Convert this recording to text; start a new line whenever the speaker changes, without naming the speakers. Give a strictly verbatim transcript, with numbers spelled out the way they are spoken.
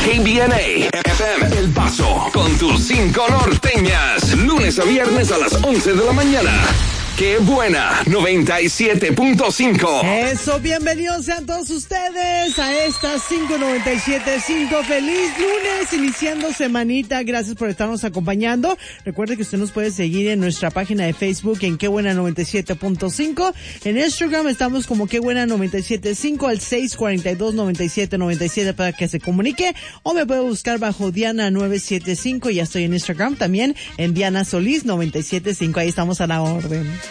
K B N A F M El Paso, con tus cinco norteñas. Lunes a viernes a las once de la mañana. ¡Qué buena! noventa y siete punto cinco.
Eso, bienvenidos sean todos ustedes a esta cinco noventa y siete punto cinco. Feliz lunes, iniciando semanita. Gracias por estarnos acompañando. Recuerde que usted nos puede seguir en nuestra página de Facebook en Qué Buena noventa y siete punto cinco. En Instagram estamos como Qué Buena noventa y siete punto cinco al seis cuatro dos, noventa y siete noventa y siete para que se comunique. O me puede buscar bajo Diana nueve siete cinco. Ya estoy en Instagram también en Diana Solís noventa y siete punto cinco. Ahí estamos a la orden.